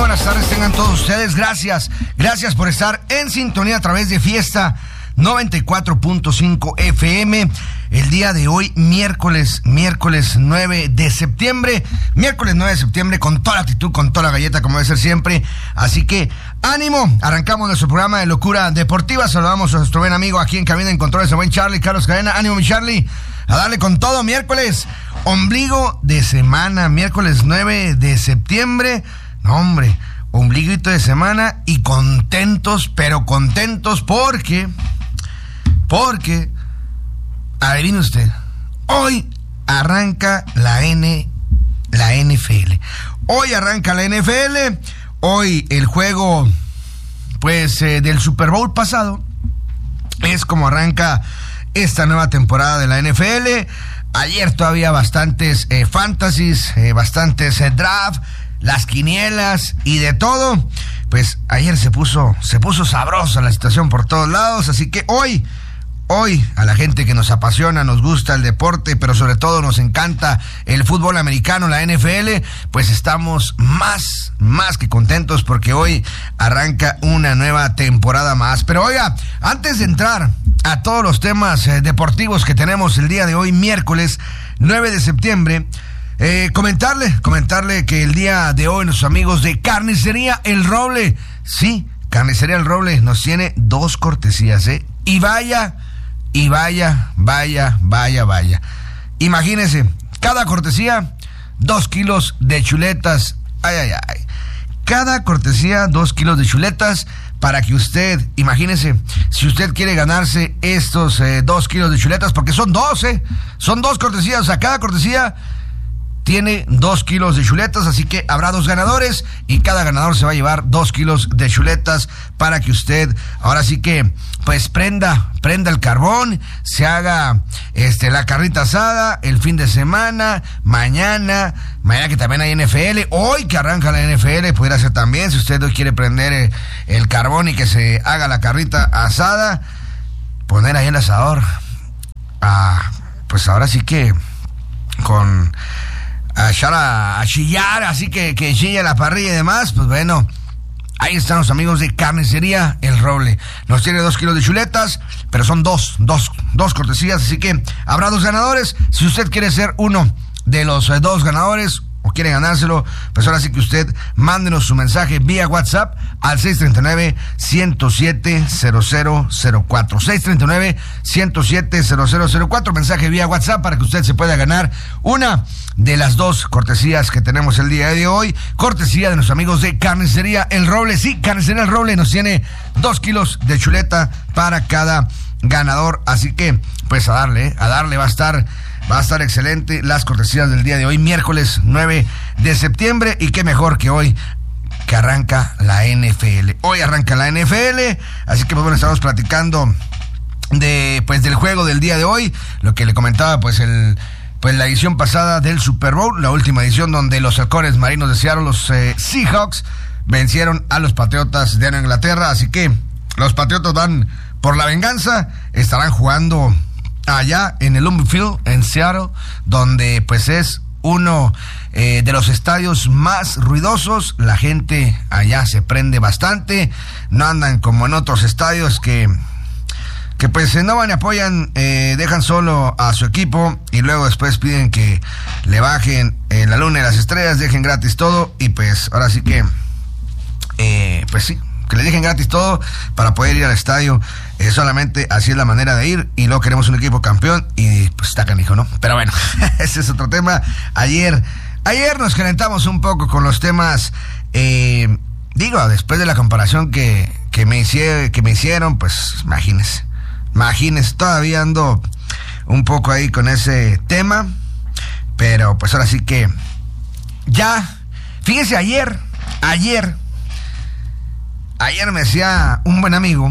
buenas tardes tengan todos ustedes. Gracias por estar en sintonía a través de Fiesta 94.5 FM. El día de hoy, miércoles 9 de septiembre. Miércoles 9 de septiembre con toda la actitud, con toda la galleta, como debe ser siempre. Así que, ánimo. Arrancamos nuestro programa de Locura Deportiva. Saludamos a nuestro buen amigo aquí en cabina en controles, el buen Charlie, Carlos Cadena. Ánimo, mi Charlie. A darle con todo. Miércoles, ombligo de semana. Miércoles 9 de septiembre. No, hombre, ombliguito de semana y contentos, pero contentos porque, adivine usted, hoy arranca la NFL. Hoy arranca la NFL, hoy el juego, pues, del Super Bowl pasado, es como arranca esta nueva temporada de la NFL. Ayer todavía bastantes fantasies, bastantes draft, las quinielas y de todo. Pues ayer se puso sabrosa la situación por todos lados, así que hoy a la gente que nos apasiona, nos gusta el deporte, pero sobre todo nos encanta el fútbol americano, la NFL, pues estamos más que contentos porque hoy arranca una nueva temporada más. Pero oiga, antes de entrar a todos los temas deportivos que tenemos el día de hoy, miércoles 9 de septiembre, comentarle que el día de hoy nuestros amigos de Carnicería El Roble, sí, Carnicería El Roble nos tiene dos cortesías, y vaya. Imagínense, cada cortesía, 2 kilos de chuletas. Ay. Cada cortesía, 2 kilos de chuletas para que usted, imagínese, si usted quiere ganarse estos 2 kilos de chuletas, porque son 2 cortesías, o sea, cada cortesía tiene 2 kilos de chuletas, así que habrá 2 ganadores y cada ganador se va a llevar 2 kilos de chuletas para que usted, ahora sí que, pues prenda el carbón, se haga la carnita asada el fin de semana, mañana que también hay NFL, hoy que arranca la NFL, pudiera ser también, si usted hoy quiere prender el carbón y que se haga la carnita asada, poner ahí el asador, pues ahora sí que a chillar, así que chilla la parrilla y demás, pues bueno, ahí están los amigos de Carnicería El Roble. Nos tiene 2 kilos de chuletas, pero son dos cortesías, así que habrá 2 ganadores. Si usted quiere ser uno de los 2 ganadores o quiere ganárselo, pues ahora sí que usted mándenos su mensaje vía WhatsApp al 639-107-0004. 639-107-0004, mensaje vía WhatsApp para que usted se pueda ganar una de las 2 cortesías que tenemos el día de hoy. Cortesía de nuestros amigos de Carnicería El Roble. Sí, Carnicería El Roble nos tiene 2 kilos de chuleta para cada ganador. Así que, pues a darle va a estar excelente las cortesías del día de hoy, miércoles 9 de septiembre. Y qué mejor que hoy que arranca la NFL. Hoy arranca la NFL, así que pues bueno, estamos platicando del juego del día de hoy. Lo que le comentaba, pues la edición pasada del Super Bowl, la última edición donde los halcones marinos de Seattle, los Seahawks, vencieron a los Patriotas de Nueva Inglaterra. Así que los Patriotas van por la venganza, estarán jugando allá en el Lambeau Field en Seattle, donde pues es uno de los estadios más ruidosos. La gente allá se prende bastante, no andan como en otros estadios que pues no van y apoyan, dejan solo a su equipo y luego después piden que le bajen la luna y las estrellas, dejen gratis todo, y pues ahora sí que pues sí, que le dejen gratis todo para poder ir al estadio. Solamente así es la manera de ir, y luego queremos un equipo campeón y pues está canijo, ¿no? Pero bueno, ese es otro tema. Ayer nos calentamos un poco con los temas, después de la comparación que me hicieron, pues imagínense, todavía ando un poco ahí con ese tema, pero pues ahora sí que ya, fíjese, ayer me decía un buen amigo,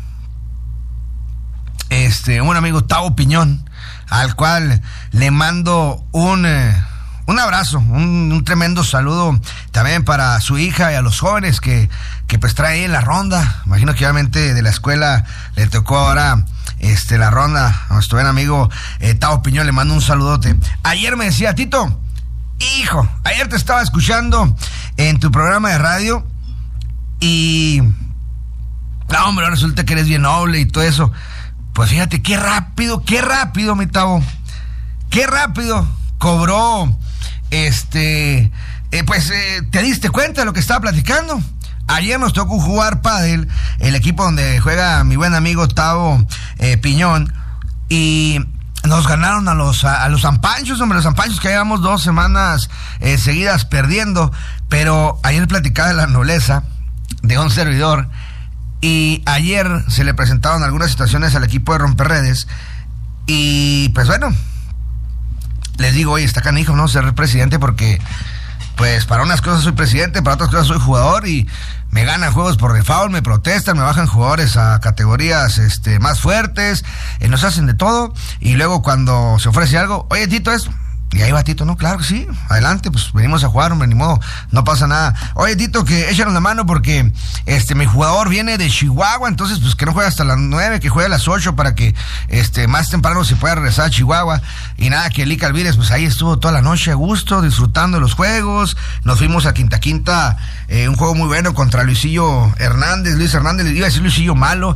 un amigo Tavo Piñón, al cual le mando un abrazo, un tremendo saludo también para su hija y a los jóvenes que pues trae en la ronda. Imagino que obviamente de la escuela le tocó ahora la ronda a nuestro buen amigo Tavo Piñón. Le mando un saludote. Ayer me decía: Tito, hijo, ayer te estaba escuchando en tu programa de radio y... No, hombre, resulta que eres bien noble y todo eso. Pues fíjate, qué rápido, mi Tavo. Qué rápido cobró, te diste cuenta de lo que estaba platicando. Ayer nos tocó jugar pádel, el equipo donde juega mi buen amigo Tavo Piñón, y nos ganaron a los San Panchos, hombre, los San Panchos que llevamos 2 semanas seguidas perdiendo, pero ayer platicaba de la nobleza de un servidor, y ayer se le presentaron algunas situaciones al equipo de Romperredes, y pues bueno, les digo, oye, está canijo, ¿no? Ser presidente porque... Pues para unas cosas soy presidente, para otras cosas soy jugador y me ganan juegos por default, me protestan, me bajan jugadores a categorías más fuertes, nos hacen de todo y luego cuando se ofrece algo, oye Tito, esto. Y ahí va Tito, no, claro que sí, adelante, pues venimos a jugar, hombre, ni modo, no pasa nada. Oye Tito, que échanos la mano porque mi jugador viene de Chihuahua, entonces pues que no juegue hasta las 9, que juegue a las 8 para que más temprano se pueda regresar a Chihuahua. Y nada, que Lica Alvírez pues ahí estuvo toda la noche a gusto, disfrutando de los juegos. Nos fuimos a Quinta, un juego muy bueno contra Luis Hernández, iba a decir Luisillo Malo,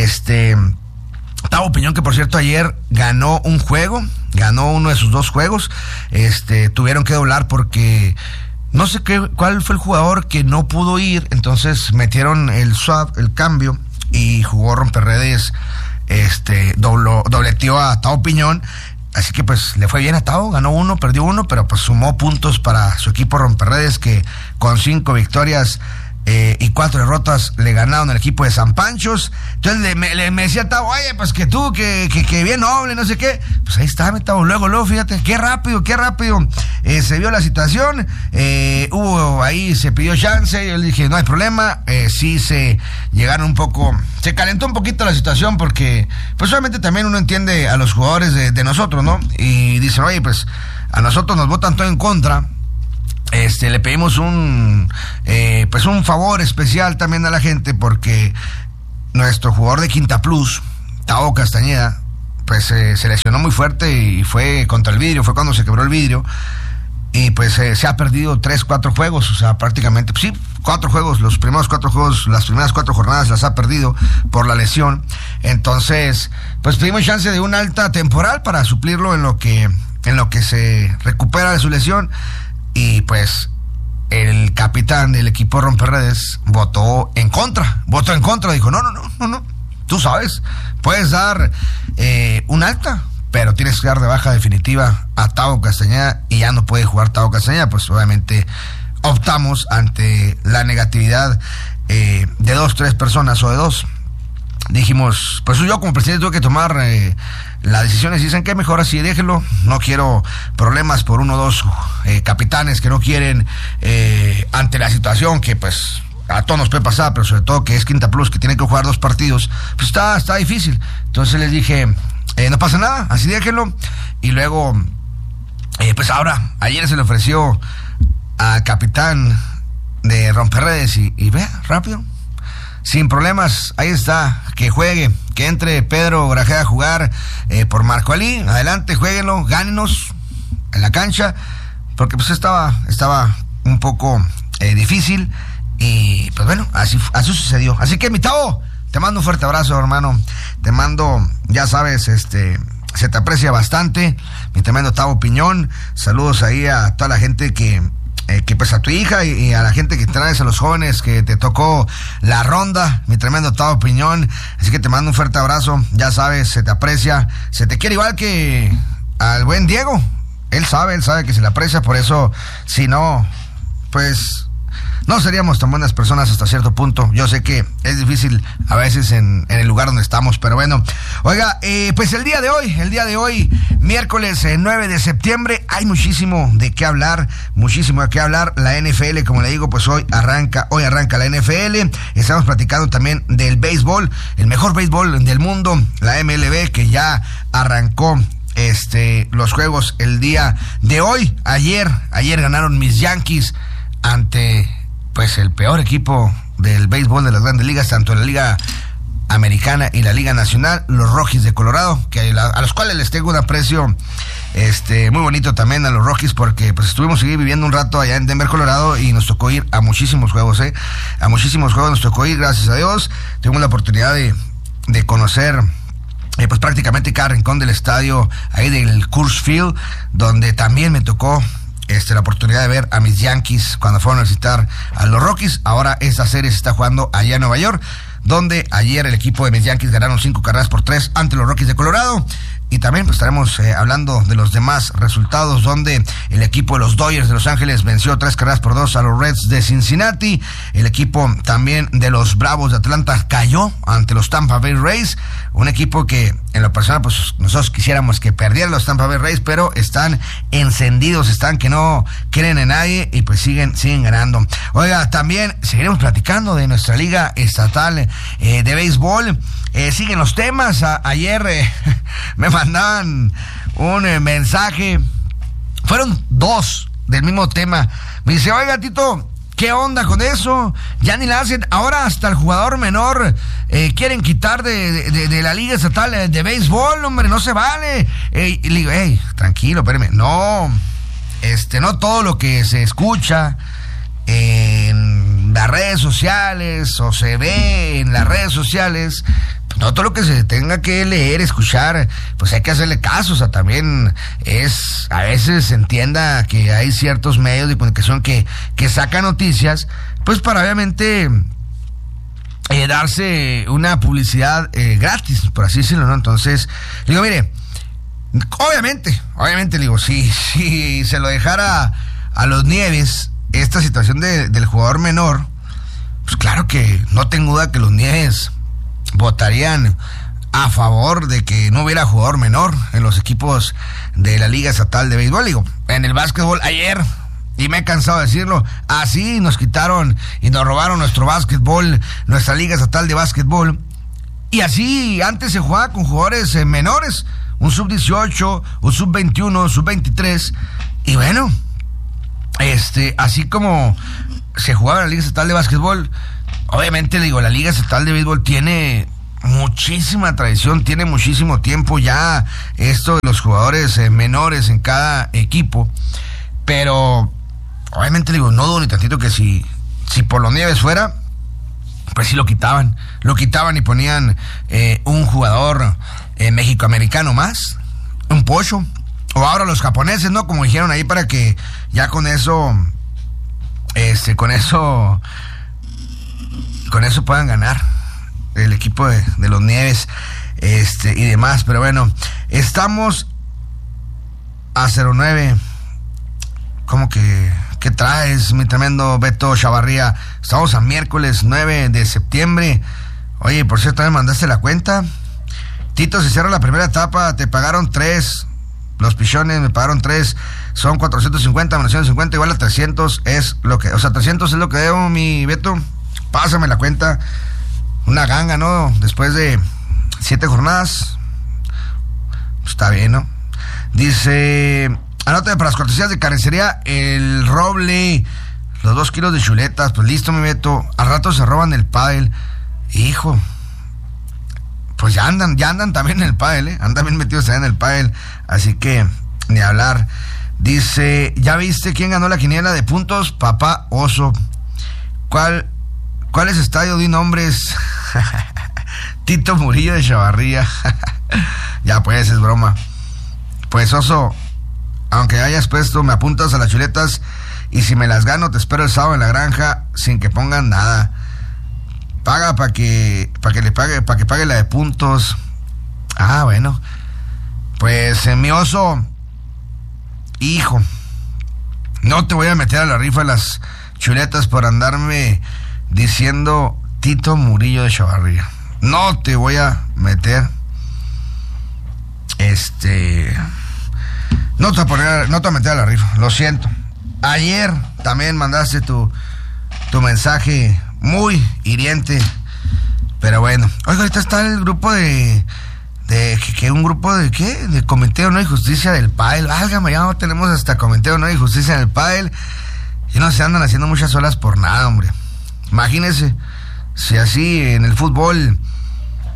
Tavo Piñón, que por cierto ayer ganó uno de sus 2 juegos, tuvieron que doblar porque no sé cuál fue el jugador que no pudo ir, entonces metieron el swap, el cambio, y jugó Romperredes, dobleteó a Tavo Piñón, así que pues le fue bien a Tavo, ganó 1, perdió 1, pero pues sumó puntos para su equipo Romperredes, que con 5 victorias y 4 derrotas le ganaron al equipo de San Panchos. Entonces me decía Tavo, oye, pues que tú, que bien noble, no sé qué. Pues ahí está, mi Tavo, luego, fíjate, qué rápido se vio la situación. Se pidió chance, yo le dije, no hay problema. Sí se calentó un poquito la situación porque, pues obviamente también uno entiende a los jugadores de nosotros, ¿no? Y dicen, oye, pues a nosotros nos votan todo en contra. Le pedimos un favor especial también a la gente porque nuestro jugador de Quinta Plus, Tavo Castañeda, pues se lesionó muy fuerte y fue contra el vidrio, fue cuando se quebró el vidrio y pues se ha perdido 3-4 juegos, o sea, prácticamente, pues sí, 4 juegos, los primeros 4 juegos, las primeras 4 jornadas las ha perdido por la lesión. Entonces, pues pedimos chance de una alta temporal para suplirlo en lo que se recupera de su lesión. Y pues el capitán del equipo Romperredes votó en contra, dijo, no, tú sabes, puedes dar un alta, pero tienes que dar de baja definitiva a Tavo Castañeda y ya no puede jugar Tavo Castañeda. Pues obviamente optamos ante la negatividad de 2, 3 personas o de 2. Dijimos, pues yo como presidente tuve que tomar las decisiones y dicen que mejor así, déjenlo, no quiero problemas por 1 o 2 capitanes que no quieren ante la situación que pues a todos nos puede pasar, pero sobre todo que es Quinta Plus, que tiene que jugar 2 partidos, pues está difícil. Entonces les dije, no pasa nada, así déjenlo. Y luego, pues ayer se le ofreció al capitán de Romperredes y vea, rápido, sin problemas, ahí está, que juegue, que entre Pedro Grajeda a jugar por Marco Ali, adelante, jueguenlo, gánenos en la cancha, porque pues estaba un poco difícil, y pues bueno, así sucedió. Así que mi Tavo, te mando un fuerte abrazo, hermano, te mando, ya sabes, se te aprecia bastante, mi tremendo Tavo Piñón, saludos ahí a toda la gente que pues a tu hija y a la gente que traes, a los jóvenes que te tocó la ronda, mi tremendo Tavo Piñón. Así que te mando un fuerte abrazo, ya sabes, se te aprecia, se te quiere igual que al buen Diego. Él sabe que se le aprecia, por eso, si no, pues no seríamos tan buenas personas hasta cierto punto. Yo sé que es difícil a veces en el lugar donde estamos, pero bueno. Oiga, pues el día de hoy, miércoles 9 de septiembre, hay muchísimo de qué hablar. La NFL, como le digo, pues hoy arranca la NFL. Estamos platicando también del béisbol, el mejor béisbol del mundo, la MLB, que ya arrancó los juegos el día de hoy. Ayer ganaron mis Yankees ante pues el peor equipo del béisbol de las grandes ligas, tanto en la liga Americana y la Liga Nacional, los Rockies de Colorado, que a los cuales les tengo un aprecio muy bonito también a los Rockies, porque pues estuvimos viviendo un rato allá en Denver, Colorado, y nos tocó ir a muchísimos juegos, a muchísimos juegos nos tocó ir, gracias a Dios. Tengo la oportunidad de conocer pues prácticamente cada rincón del estadio ahí del Coors Field, donde también me tocó la oportunidad de ver a mis Yankees cuando fueron a visitar a los Rockies. Ahora esta serie se está jugando allá en Nueva York, donde ayer el equipo de mis Yankees ganaron 5-3 ante los Rockies de Colorado. Y también pues estaremos hablando de los demás resultados, donde el equipo de los Dodgers de Los Ángeles venció 3-2 a los Reds de Cincinnati. El equipo también de los Bravos de Atlanta cayó ante los Tampa Bay Rays, un equipo que en lo personal pues nosotros quisiéramos que perdieran los Tampa Bay Rays, pero están encendidos, están que no creen en nadie y pues siguen ganando. Oiga, también seguiremos platicando de nuestra liga estatal de béisbol. Siguen los temas. Ayer me mandaban un mensaje, fueron 2 del mismo tema. Me dice, oiga, Tito, ¿qué onda con eso? Ya ni la hacen. Ahora hasta el jugador menor quieren quitar de la liga estatal de béisbol, hombre, no se vale. Y le digo, tranquilo, espérame. No, no todo lo que se escucha en las redes sociales o se ve en las redes sociales, pues no todo lo que se tenga que leer, escuchar, pues hay que hacerle caso. O sea, también a veces se entienda que hay ciertos medios de comunicación que sacan noticias, pues para obviamente darse una publicidad gratis, por así decirlo, ¿no? Entonces, digo, mire, obviamente, le digo, si se lo dejara a los Nieves esta situación del jugador menor, pues claro que no tengo duda que los Nieves votarían a favor de que no hubiera jugador menor en los equipos de la Liga Estatal de Béisbol. Digo, en el básquetbol ayer, y me he cansado de decirlo, así nos quitaron y nos robaron nuestro básquetbol, nuestra Liga Estatal de Básquetbol, y así antes se jugaba con jugadores menores, un sub-18, un sub-21, sub-23, y bueno, así como se jugaba en la Liga Estatal de Básquetbol, obviamente, le digo, la Liga Estatal de Béisbol tiene muchísima tradición, tiene muchísimo tiempo ya esto de los jugadores menores en cada equipo, pero obviamente, le digo, no dudo ni tantito que si por los Nieves fuera, pues sí lo quitaban y ponían un jugador mexicoamericano más, un pocho, o ahora los japoneses, ¿no? Como dijeron ahí, para que ya con eso puedan ganar el equipo de los Nieves y demás. Pero bueno, estamos a 09. ¿Cómo que qué traes, mi tremendo Beto Chavarría? Estamos a miércoles 9 de septiembre. Oye, por cierto, ¿me mandaste la cuenta? Tito, se cierra la primera etapa, te pagaron 3. Los pichones me pagaron 3, son 450 menos 150 igual a 300 es lo que, o sea, 300 es lo que debo, mi Beto. Pásame la cuenta. Una ganga, ¿no? Después de 7 jornadas. Está bien, ¿no? Dice, anótame para las cortesías de carnicería El Roble, los 2 kilos de chuletas. Pues listo, mi Beto. Al rato se roban el pádel. Hijo, pues ya andan también en el pádel, andan bien metidos allá en el pádel, así que ni hablar. Dice, ¿ya viste quién ganó la quiniela de puntos? Papá Oso. ¿Cuál es estadio? Di nombres. Tito Murillo de Chavarría. Ya pues, es broma. Pues, Oso, aunque hayas puesto, me apuntas a las chuletas y si me las gano te espero el sábado en la granja sin que pongan nada. Paga para que pague la de puntos. Ah, bueno. Pues, mi Oso, hijo, no te voy a meter a la rifa de las chuletas por andarme diciendo Tito Murillo de Chavarría. No te voy a meter. No te voy a meter a la rifa. Lo siento. Ayer también mandaste tu mensaje muy hiriente, pero bueno. Oiga, ahorita está el grupo de Comité de Honor y Justicia del pádel. Válgame, ya no tenemos hasta Comité de Honor y Justicia en el pádel. Y no se andan haciendo muchas olas por nada, hombre. Imagínense si así en el fútbol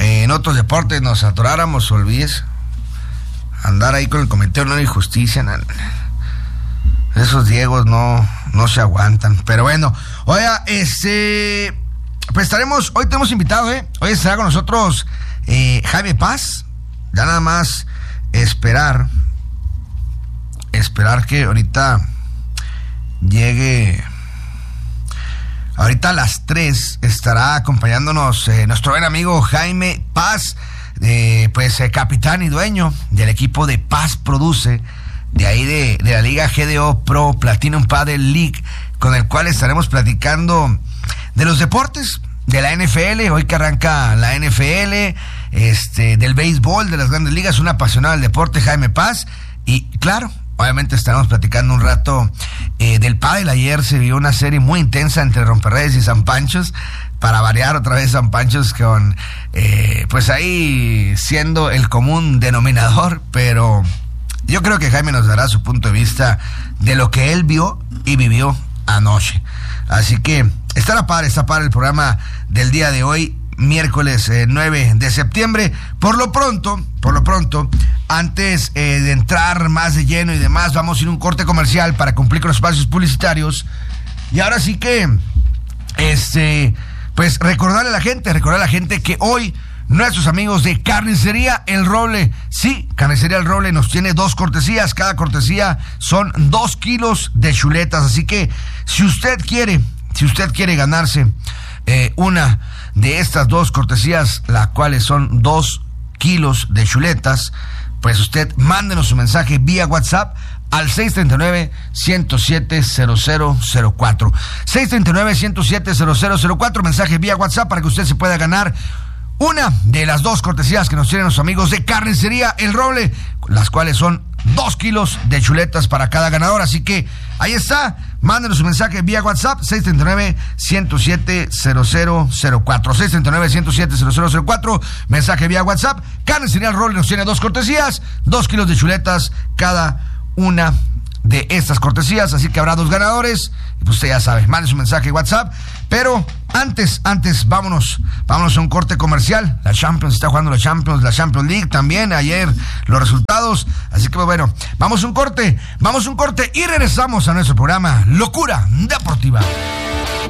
en otros deportes nos atoráramos, olvides. Andar ahí con el Comité de Honor y Justicia, esos Diegos no se aguantan. Pero bueno, oiga, pues hoy tenemos invitado, hoy estará con nosotros Jaime Paz. Ya nada más esperar que ahorita llegue. Ahorita a las 3 estará acompañándonos nuestro buen amigo Jaime Paz, capitán y dueño del equipo de Paz Produce, de ahí de la Liga GDO Pro Platinum Padel League, con el cual estaremos platicando de los deportes, de la NFL, hoy que arranca la NFL, del béisbol, de las grandes ligas, un apasionado del deporte, Jaime Paz, y claro, obviamente estaremos platicando un rato del pádel. Ayer se vio una serie muy intensa entre Romperredes y San Panchos, para variar otra vez San Panchos con, pues ahí siendo el común denominador, pero yo creo que Jaime nos dará su punto de vista de lo que él vio y vivió anoche. Así que está padre el programa del día de hoy, miércoles 9 de septiembre. Por lo pronto, antes de entrar más de lleno y demás, vamos a ir a un corte comercial para cumplir con los espacios publicitarios. Y ahora sí que, pues recordarle a la gente que hoy nuestros amigos de Carnicería El Roble, sí, Carnicería El Roble nos tiene 2 cortesías. Cada cortesía son 2 kilos de chuletas. Así que si usted quiere ganarse una de estas 2 cortesías, las cuales son 2 kilos de chuletas, pues usted mándenos su mensaje vía WhatsApp al 639-107-0004. 639-107-0004, mensaje vía WhatsApp para que usted se pueda ganar una de las 2 cortesías que nos tienen los amigos de Carnicería El Roble, las cuales son 2 kilos de chuletas para cada ganador. Así que ahí está, mándenos su mensaje vía WhatsApp, 639-107-0004. 639-107-0004, mensaje vía WhatsApp. Carnicería El Roble nos tiene 2 cortesías, 2 kilos de chuletas cada una de estas cortesías, así que habrá 2 ganadores. Y pues usted ya sabe, mande su mensaje WhatsApp. Pero antes, vámonos a un corte comercial. La Champions está jugando la Champions League también, ayer los resultados. Así que bueno, vamos a un corte y regresamos a nuestro programa Locura Deportiva.